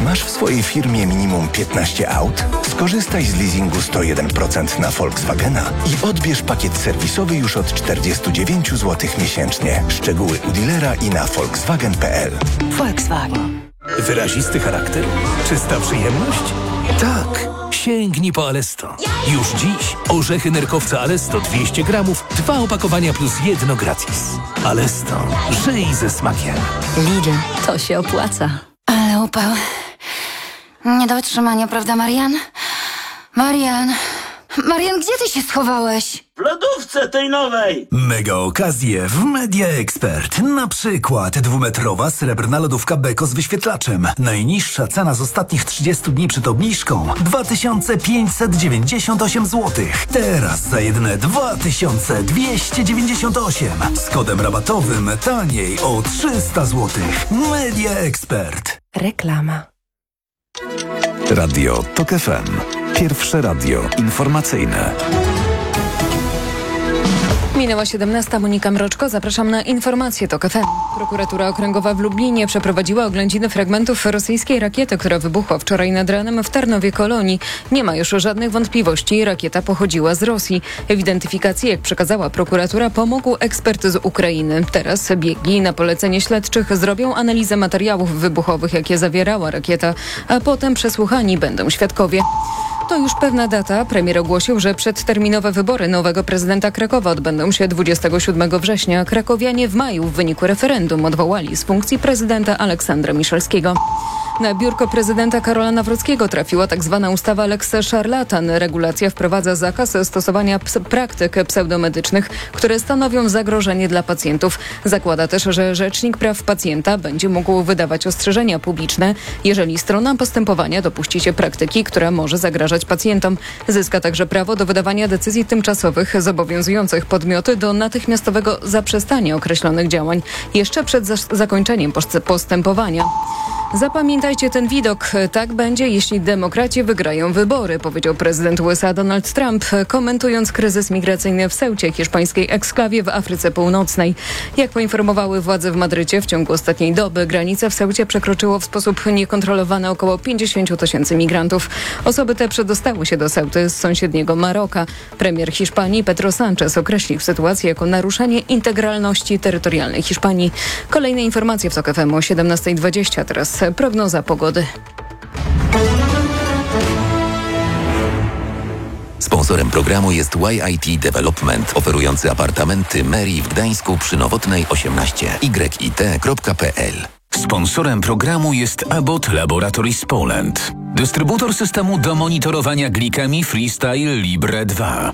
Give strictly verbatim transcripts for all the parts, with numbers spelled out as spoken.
Masz w swojej firmie minimum piętnaście aut? Skorzystaj z leasingu sto jeden procent na Volkswagena i odbierz pakiet serwisowy już od czterdzieści dziewięć złotych miesięcznie. Szczegóły u dealera i na volkswagen kropka p l. Volkswagen. Wyrazisty charakter? Czysta przyjemność? Tak. Sięgnij po Alesto. Już dziś orzechy nerkowca Alesto dwieście gramów, dwa opakowania plus jedno gratis. Alesto. Żyj ze smakiem. Lidl, to się opłaca. Ale upał. Nie do wytrzymania, prawda, Marian? Marian! Marian, gdzie ty się schowałeś? W lodówce tej nowej! Mega okazje w Media Expert. Na przykład dwumetrowa srebrna lodówka Beko z wyświetlaczem. Najniższa cena z ostatnich trzydziestu dni przed obniżką dwa tysiące pięćset dziewięćdziesiąt osiem złotych. Teraz za jedyne dwa tysiące dwieście dziewięćdziesiąt osiem. Z kodem rabatowym taniej o trzysta złotych. Media Expert. Reklama. Radio TOK F M. Pierwsze radio informacyjne. Minęła siedemnasta. Monika Mroczko. Zapraszam na informacje TOK F M. Prokuratura Okręgowa w Lublinie przeprowadziła oględziny fragmentów rosyjskiej rakiety, która wybuchła wczoraj nad ranem w Tarnowie Kolonii. Nie ma już żadnych wątpliwości. Rakieta pochodziła z Rosji. W identyfikacji, jak przekazała prokuratura, pomógł ekspert z Ukrainy. Teraz biegi na polecenie śledczych zrobią analizę materiałów wybuchowych, jakie zawierała rakieta, a potem przesłuchani będą świadkowie. To już pewna data. Premier ogłosił, że przedterminowe wybory nowego prezydenta Krakowa odbędą się dwudziestego siódmego września. Krakowianie w maju w wyniku referendum odwołali z funkcji prezydenta Aleksandra Miszalskiego. Na biurko prezydenta Karola Nawrockiego trafiła tzw. ustawa Lex Szarlatan. Regulacja wprowadza zakaz stosowania ps- praktyk pseudomedycznych, które stanowią zagrożenie dla pacjentów. Zakłada też, że Rzecznik Praw Pacjenta będzie mógł wydawać ostrzeżenia publiczne, jeżeli strona postępowania dopuści się praktyki, która może zagrażać pacjentom. Zyska także prawo do wydawania decyzji tymczasowych zobowiązujących podmioty do natychmiastowego zaprzestania określonych działań jeszcze przed zas- zakończeniem post- postępowania. Zapamiętajcie ten widok. Tak będzie, jeśli demokraci wygrają wybory, powiedział prezydent U S A Donald Trump, komentując kryzys migracyjny w Ceucie, hiszpańskiej eksklawie w Afryce Północnej. Jak poinformowały władze w Madrycie, w ciągu ostatniej doby granicę w Ceucie przekroczyło w sposób niekontrolowany około pięćdziesiąt tysięcy migrantów. Osoby te przedostały się do Ceuty z sąsiedniego Maroka. Premier Hiszpanii Pedro Sánchez określił sytuację jako naruszenie integralności terytorialnej Hiszpanii. Kolejne informacje w TOK F M o siedemnasta dwadzieścia. Teraz prognoza pogody. Sponsorem programu jest Y I T Development, oferujący apartamenty Mary w Gdańsku przy Nowotnej osiemnaście. y i t kropka p l. Sponsorem programu jest Abbott Laboratories Poland. Dystrybutor systemu do monitorowania glikemii Freestyle Libre dwa.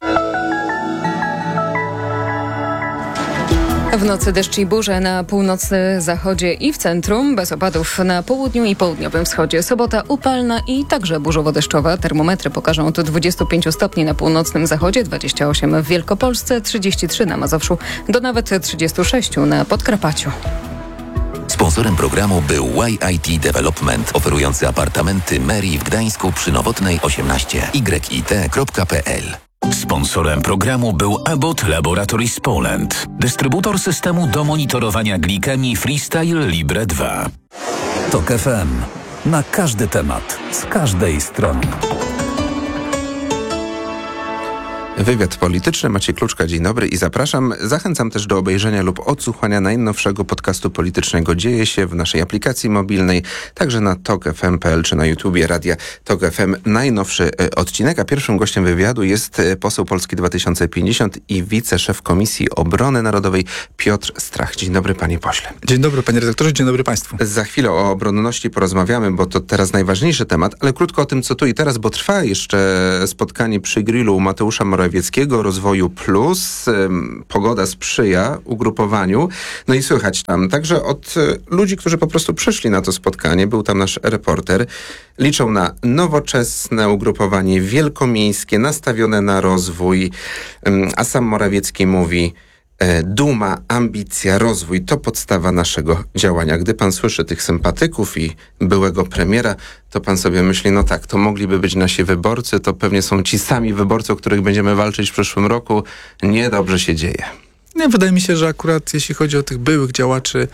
W nocy deszcz i burze na północnym zachodzie i w centrum, bez opadów na południu i południowym wschodzie. Sobota upalna i także burzowo-deszczowa. Termometry pokażą od dwudziestu pięciu stopni na północnym zachodzie, dwadzieścia osiem w Wielkopolsce, trzydzieści trzy na Mazowszu, do nawet trzydziestu sześciu na Podkarpaciu. Sponsorem programu był Y I T Development, oferujący apartamenty Mary w Gdańsku przy Nowotnej osiemnaście. y i t kropka p l. Sponsorem programu był Abbott Laboratories Poland. Dystrybutor systemu do monitorowania glikemii Freestyle Libre dwa. TOK F M. Na każdy temat, z każdej strony. Wywiad polityczny. Maciej Kluczka, dzień dobry i zapraszam. Zachęcam też do obejrzenia lub odsłuchania najnowszego podcastu politycznego Dzieje się w naszej aplikacji mobilnej, także na tok f m kropka p l czy na YouTubie Radia TOK F M. Najnowszy odcinek, a pierwszym gościem wywiadu jest poseł Polski dwa tysiące pięćdziesiąt i wiceszef Komisji Obrony Narodowej Piotr Strach. Dzień dobry, panie pośle. Dzień dobry, panie redaktorze, dzień dobry państwu. Za chwilę o obronności porozmawiamy, bo to teraz najważniejszy temat, ale krótko o tym, co tu i teraz, bo trwa jeszcze spotkanie przy grillu u Mateusza Morawieckiego, Rozwoju Plus. Pogoda sprzyja ugrupowaniu. No i słychać tam także od ludzi, którzy po prostu przyszli na to spotkanie. Był tam nasz reporter. Liczą na nowoczesne ugrupowanie wielkomiejskie, nastawione na rozwój. A sam Morawiecki mówi: duma, ambicja, rozwój to podstawa naszego działania. Gdy pan słyszy tych sympatyków i byłego premiera, to pan sobie myśli, no tak, to mogliby być nasi wyborcy, to pewnie są ci sami wyborcy, o których będziemy walczyć w przyszłym roku. Niedobrze się dzieje. Nie, wydaje mi się, że akurat jeśli chodzi o tych byłych działaczy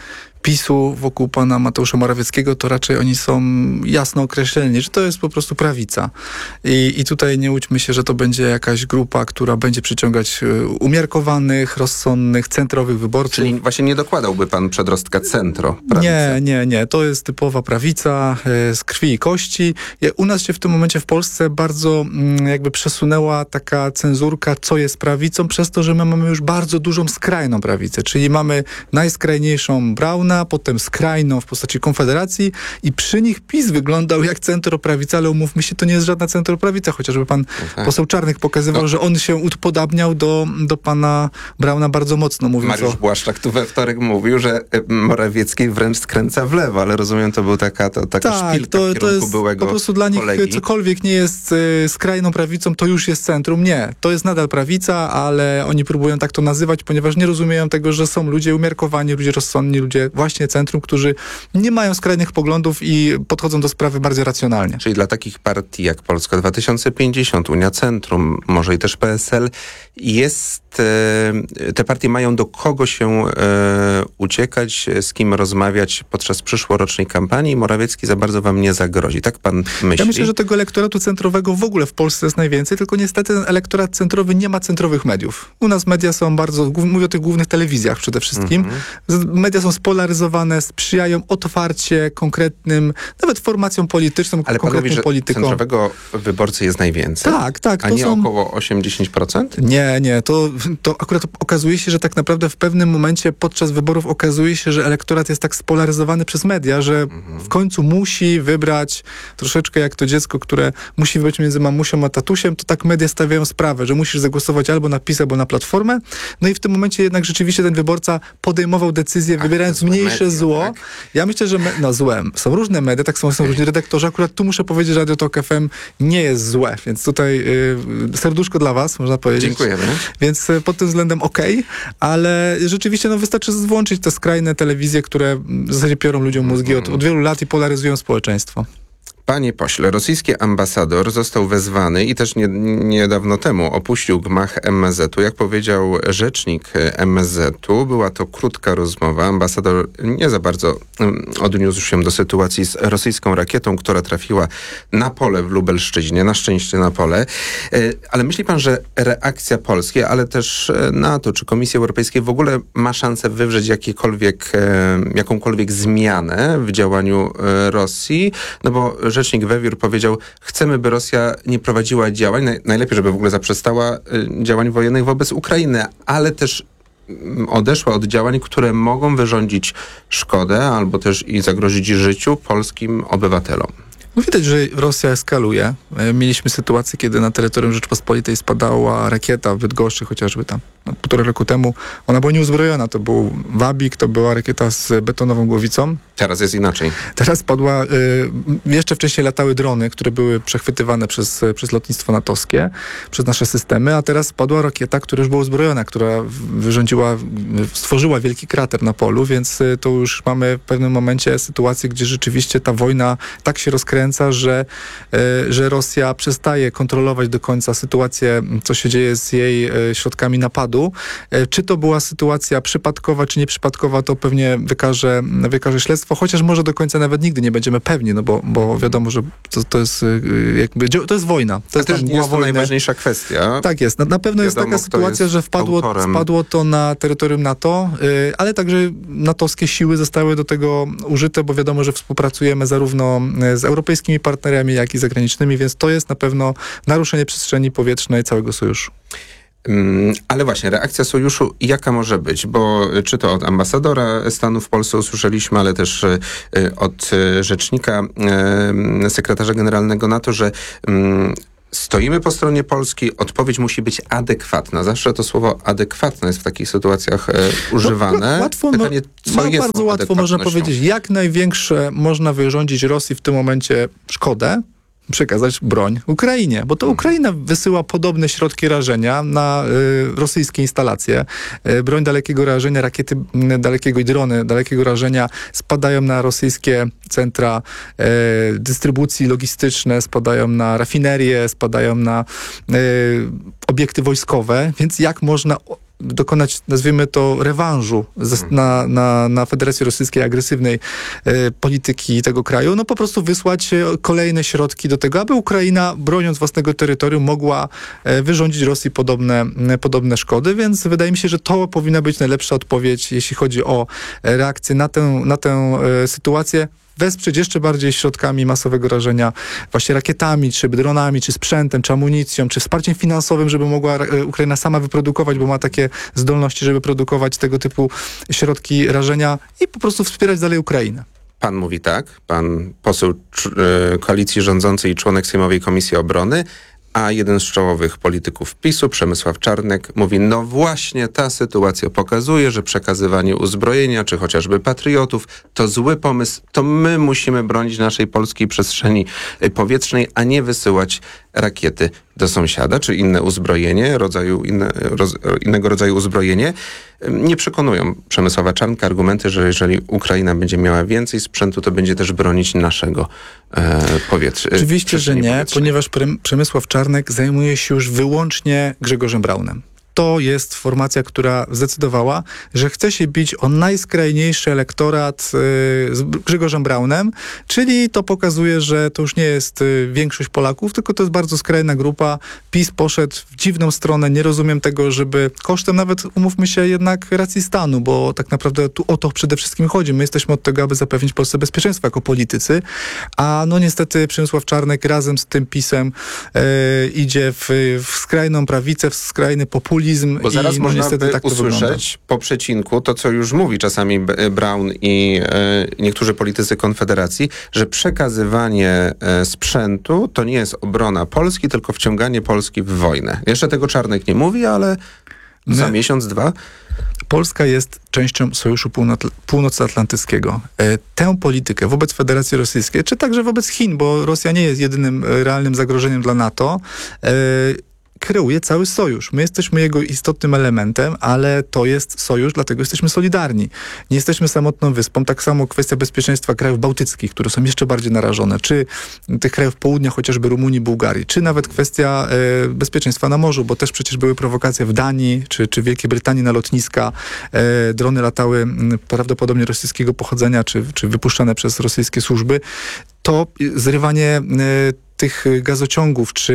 PiSu wokół pana Mateusza Morawieckiego, to raczej oni są jasno określeni, że to jest po prostu prawica. I, i tutaj nie łudźmy się, że to będzie jakaś grupa, która będzie przyciągać umiarkowanych, rozsądnych, centrowych wyborców. Czyli właśnie nie dokładałby pan przedrostka centro. Nie, nie, nie. To jest typowa prawica e, z krwi i kości. Je, u nas się w tym momencie w Polsce bardzo mm, jakby przesunęła taka cenzurka, co jest prawicą, przez to, że my mamy już bardzo dużą skrajną prawicę. Czyli mamy najskrajniejszą Brauna, potem skrajną w postaci Konfederacji i przy nich PiS wyglądał jak centroprawica, ale umówmy się, to nie jest żadna centroprawica, chociażby pan okay. poseł Czarnych pokazywał, no. że on się upodabniał do, do pana Brauna bardzo mocno, mówiąc Mariusz o... Błaszczak tu we wtorek mówił, że Morawiecki wręcz skręca w lewo, ale rozumiem, to był taka, to, taka tak, szpilka to, w to jest byłego po prostu dla nich kolegi. Cokolwiek nie jest y, skrajną prawicą, to już jest centrum. Nie, to jest nadal prawica, ale oni próbują tak to nazywać, ponieważ nie rozumieją tego, że są ludzie umiarkowani, ludzie rozsądni, ludzie właśnie centrum, którzy nie mają skrajnych poglądów i podchodzą do sprawy bardziej racjonalnie. Czyli dla takich partii jak Polska dwa tysiące pięćdziesiąt, Unia Centrum, może i też P S L, jest, e, te partie mają do kogo się e, uciekać, z kim rozmawiać podczas przyszłorocznej kampanii i Morawiecki za bardzo wam nie zagrozi. Tak pan myśli? Ja myślę, że tego elektoratu centrowego w ogóle w Polsce jest najwięcej, tylko niestety ten elektorat centrowy nie ma centrowych mediów. U nas media są bardzo, mówię o tych głównych telewizjach przede wszystkim. Mm-hmm. Media są spolaryzowane, sprzyjają otwarcie konkretnym, nawet formacjom politycznym, ale konkretnym pan mówi, że politykom. centrowego wyborcy jest najwięcej? Tak, tak. A to nie są... około osiem do dziesięciu procent? Nie, nie. To, to akurat okazuje się, że tak naprawdę w pewnym momencie podczas wyborów okazuje się, że elektorat jest tak spolaryzowany przez media, że mm-hmm. w końcu musi wybrać troszeczkę jak to dziecko, które musi wybrać między mamusią a tatusiem, to tak media stawiają sprawę, że musisz zagłosować albo na PiS, albo na Platformę. No i w tym momencie jednak rzeczywiście ten wyborca podejmował decyzję, Ach, wybierając mniejsze media, zło. Tak? Ja myślę, że me- no złe. Są różne media, tak samo są różni redaktorzy. Akurat tu muszę powiedzieć, że Radio Tok F M nie jest złe, więc tutaj y, serduszko dla was, można powiedzieć. Dziękujemy. Więc y, pod tym względem okej, okay, ale rzeczywiście no, wystarczy włączyć te skrajne telewizje, które w zasadzie piorą ludziom mózgi od, od wielu lat i polaryzują społeczeństwo. Panie pośle, rosyjski ambasador został wezwany i też nie, niedawno temu opuścił gmach M S Z u. Jak powiedział rzecznik M S Z u, była to krótka rozmowa. Ambasador nie za bardzo um, odniósł się do sytuacji z rosyjską rakietą, która trafiła na pole w Lubelszczyźnie, na szczęście na pole. E, ale myśli pan, że reakcja Polski, ale też NATO czy Komisji Europejskiej w ogóle ma szansę wywrzeć jakiekolwiek, e, jakąkolwiek zmianę w działaniu e, Rosji? No bo rzecznik Wewiór powiedział, chcemy, by Rosja nie prowadziła działań, naj, najlepiej, żeby w ogóle zaprzestała y, działań wojennych wobec Ukrainy, ale też y, odeszła od działań, które mogą wyrządzić szkodę albo też i zagrozić życiu polskim obywatelom. No widać, że Rosja eskaluje. Mieliśmy sytuację, kiedy na terytorium Rzeczpospolitej spadała rakieta w Bydgoszczy, chociażby tam no, półtora roku temu. Ona była nieuzbrojona. To był Wabik, to była rakieta z betonową głowicą. Teraz jest inaczej. Teraz padła, y, jeszcze wcześniej latały drony, które były przechwytywane przez, przez lotnictwo natowskie, przez nasze systemy, a teraz padła rakieta, która już była uzbrojona, która wyrządziła, stworzyła wielki krater na polu, więc y, to już mamy w pewnym momencie sytuację, gdzie rzeczywiście ta wojna tak się rozkręca, że, y, że Rosja przestaje kontrolować do końca sytuację, co się dzieje z jej y, środkami napadu. Y, czy to była sytuacja przypadkowa, czy nieprzypadkowa, to pewnie wykaże, wykaże śledztwo. Chociaż może do końca nawet nigdy nie będziemy pewni, no bo, bo wiadomo, że to, to jest jakby, to jest wojna. To jest, też nie jest to najważniejsza kwestia. Tak jest. Na, na pewno wiadomo, jest taka sytuacja, jest że wpadło, wpadło to na terytorium NATO, yy, ale także natowskie siły zostały do tego użyte, bo wiadomo, że współpracujemy zarówno z europejskimi partnerami, jak i zagranicznymi, więc to jest na pewno naruszenie przestrzeni powietrznej całego sojuszu. Ale właśnie, reakcja sojuszu jaka może być? Bo czy to od ambasadora stanu w Polsce usłyszeliśmy, ale też od rzecznika sekretarza generalnego NATO, że stoimy po stronie Polski, odpowiedź musi być adekwatna. Zawsze to słowo adekwatne jest w takich sytuacjach e, używane. No, łatwo, Pytanie, co no, jest bardzo łatwo można powiedzieć, jak największe można wyrządzić Rosji w tym momencie szkodę, przekazać broń Ukrainie, bo to Ukraina wysyła podobne środki rażenia na y, rosyjskie instalacje. Y, broń dalekiego rażenia, rakiety y, dalekiego i drony dalekiego rażenia spadają na rosyjskie centra y, dystrybucji logistyczne, spadają na rafinerie, spadają na y, obiekty wojskowe, więc jak można dokonać, nazwijmy to, rewanżu ze, na, na, na Federacji Rosyjskiej agresywnej e, polityki tego kraju, no po prostu wysłać e, kolejne środki do tego, aby Ukraina, broniąc własnego terytorium, mogła e, wyrządzić Rosji podobne, e, podobne szkody, więc wydaje mi się, że to powinna być najlepsza odpowiedź, jeśli chodzi o e, reakcję na tę, na tę e, sytuację. Wesprzeć jeszcze bardziej środkami masowego rażenia, właśnie rakietami, czy dronami, czy sprzętem, czy amunicją, czy wsparciem finansowym, żeby mogła Ukraina sama wyprodukować, bo ma takie zdolności, żeby produkować tego typu środki rażenia i po prostu wspierać dalej Ukrainę. Pan mówi tak, pan poseł y, koalicji rządzącej i członek Sejmowej Komisji Obrony, a jeden z czołowych polityków PiSu, Przemysław Czarnek, mówi, no właśnie ta sytuacja pokazuje, że przekazywanie uzbrojenia, czy chociażby patriotów, to zły pomysł, to my musimy bronić naszej polskiej przestrzeni powietrznej, a nie wysyłać rakiety do sąsiada, czy inne uzbrojenie, rodzaju, inne, roz, innego rodzaju uzbrojenie. Nie przekonują Przemysława Czarnka argumenty, że jeżeli Ukraina będzie miała więcej sprzętu, to będzie też bronić naszego e, powietrza. Oczywiście, że nie, ponieważ Prem- Przemysław Czarnek zajmuje się już wyłącznie Grzegorzem Braunem. To jest formacja, która zdecydowała, że chce się bić o najskrajniejszy elektorat y, z Grzegorzem Braunem, czyli to pokazuje, że to już nie jest y, większość Polaków, tylko to jest bardzo skrajna grupa. PiS poszedł w dziwną stronę. Nie rozumiem tego, żeby kosztem nawet, umówmy się, jednak racji stanu, bo tak naprawdę tu o to przede wszystkim chodzi. My jesteśmy od tego, aby zapewnić Polsce bezpieczeństwo jako politycy, a no niestety Przemysław Czarnek razem z tym PiS-em y, idzie w, w skrajną prawicę, w skrajny populizm. Bo zaraz i, można no, by tak usłyszeć po przecinku to, co już mówi czasami Braun i e, niektórzy politycy Konfederacji, że przekazywanie e, sprzętu to nie jest obrona Polski, tylko wciąganie Polski w wojnę. Jeszcze tego Czarnek nie mówi, ale My, za miesiąc, dwa... Polska jest częścią Sojuszu Północ- Północnoatlantyckiego. E, tę politykę wobec Federacji Rosyjskiej, czy także wobec Chin, bo Rosja nie jest jedynym realnym zagrożeniem dla NATO, e, kreuje cały sojusz. My jesteśmy jego istotnym elementem, ale to jest sojusz, dlatego jesteśmy solidarni. Nie jesteśmy samotną wyspą. Tak samo kwestia bezpieczeństwa krajów bałtyckich, które są jeszcze bardziej narażone, czy tych krajów południa, chociażby Rumunii, Bułgarii, czy nawet kwestia e, bezpieczeństwa na morzu, bo też przecież były prowokacje w Danii, czy, czy Wielkiej Brytanii na lotniska. E, drony latały m, prawdopodobnie rosyjskiego pochodzenia, czy, czy wypuszczane przez rosyjskie służby. To zrywanie e, tych gazociągów czy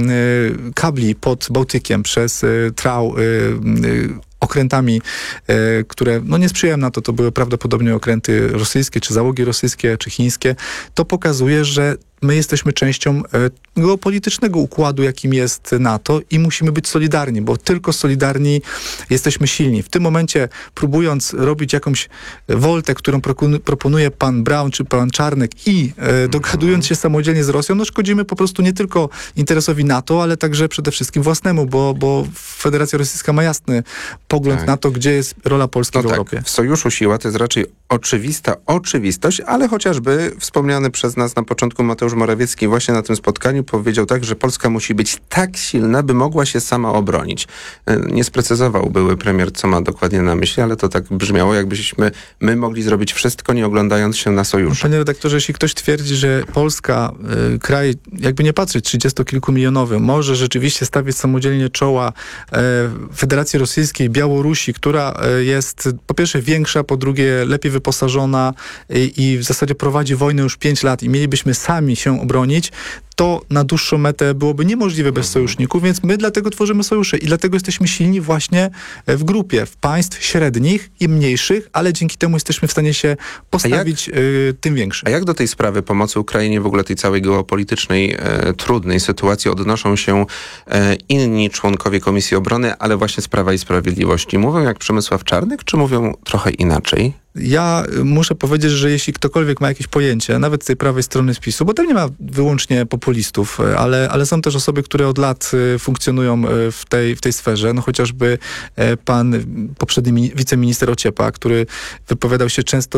y, kabli pod Bałtykiem przez y, trał y, y, okrętami, y, które no nie sprzyjają na to, to były prawdopodobnie okręty rosyjskie, czy załogi rosyjskie, czy chińskie, to pokazuje, że my jesteśmy częścią e, geopolitycznego układu, jakim jest NATO i musimy być solidarni, bo tylko solidarni jesteśmy silni. W tym momencie, próbując robić jakąś woltę, którą prokun- proponuje pan Braun czy pan Czarnek i e, dogadując się samodzielnie z Rosją, no szkodzimy po prostu nie tylko interesowi NATO, ale także przede wszystkim własnemu, bo, bo Federacja Rosyjska ma jasny pogląd tak. na to, gdzie jest rola Polski no w Europie. Tak. W Sojuszu siła to jest raczej oczywista oczywistość, ale chociażby wspomniany przez nas na początku Mateusz Morawiecki właśnie na tym spotkaniu powiedział tak, że Polska musi być tak silna, by mogła się sama obronić. Nie sprecyzował były premier, co ma dokładnie na myśli, ale to tak brzmiało, jakbyśmy my mogli zrobić wszystko, nie oglądając się na sojusze. Panie redaktorze, jeśli ktoś twierdzi, że Polska, y, kraj, jakby nie patrzeć, trzydziestokilkumilionowy, może rzeczywiście stawiać samodzielnie czoła y, Federacji Rosyjskiej, Białorusi, która y, jest po pierwsze większa, po drugie lepiej wyposażona y, i w zasadzie prowadzi wojnę już pięć lat i mielibyśmy sami się obronić, to na dłuższą metę byłoby niemożliwe bez sojuszników, więc my dlatego tworzymy sojusze i dlatego jesteśmy silni właśnie w grupie, w państw średnich i mniejszych, ale dzięki temu jesteśmy w stanie się postawić jak, y, tym większym. A jak do tej sprawy pomocy Ukrainie, w ogóle tej całej geopolitycznej, e, trudnej sytuacji odnoszą się e, inni członkowie Komisji Obrony, ale właśnie z Prawa i Sprawiedliwości? Mówią jak Przemysław Czarnek, czy mówią trochę inaczej? Ja muszę powiedzieć, że jeśli ktokolwiek ma jakieś pojęcie, nawet z tej prawej strony spisu, bo tam nie ma wyłącznie populistów, ale, ale są też osoby, które od lat funkcjonują w tej, w tej sferze, no chociażby pan poprzedni wiceminister Ociepa, który wypowiadał się często